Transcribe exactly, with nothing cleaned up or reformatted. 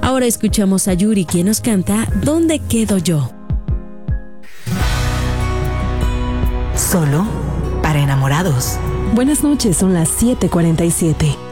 Ahora escuchamos a Yuri, quien nos canta ¿Dónde quedo yo? Solo para enamorados. Buenas noches, son las siete cuarenta y siete.